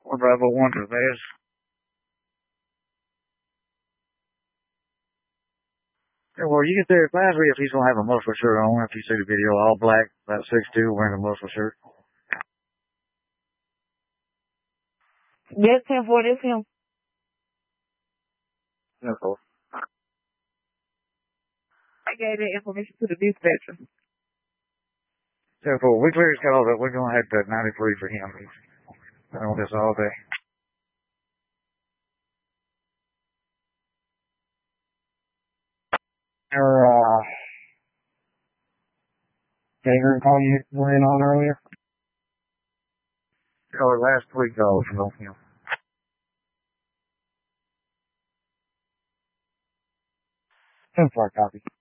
Or Bravo 1 to the base. Yeah, well, you can say Glasby if he's going to have a muscle shirt on. If you see the video, all black, about 6'2", wearing a muscle shirt. That's him, for this him. That's all. I gave that information to the dispatcher. So for we clear his calls up, we're going to have to 93 for him. He's been on this all day. Gator call you were in on earlier? Oh, last week calls from him. 10-4 copy.